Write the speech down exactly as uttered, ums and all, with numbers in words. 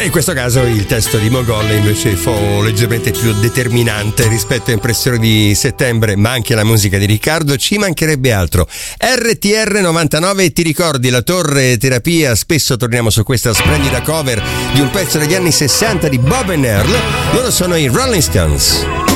Beh, in questo caso il testo di Mogol invece fu leggermente più determinante rispetto a Impressioni di settembre, ma anche la musica di Riccardo, ci mancherebbe altro. R T R novantanove, ti ricordi la Torre Terapia? Spesso torniamo su questa splendida cover di un pezzo degli anni sessanta di Bob and Earl. Loro sono i Rolling Stones.